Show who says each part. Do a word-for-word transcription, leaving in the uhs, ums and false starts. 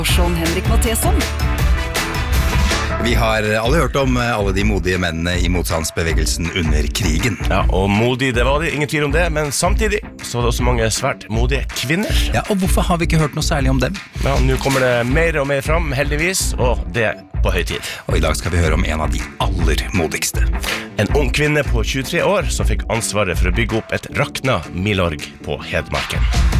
Speaker 1: Sean Henrik Matheson.
Speaker 2: Vi har alle hørt om alle de modige mennene I motstandsbevegelsen under krigen.
Speaker 3: Ja, og modig, det var det, ingen tvil om det, men samtidig så var det også mange svært modige kvinner.
Speaker 2: Ja, og hvorfor har vi ikke hørt noe særlig om dem?
Speaker 3: Ja, nå kommer det mer og mer fram, heldigvis, og det på høy tid.
Speaker 2: Og I dag skal vi høre om en av de aller modigste.
Speaker 3: En ung kvinne på tjuetre år som fikk ansvaret for å bygge opp et rakna Milorg på Hedmarken.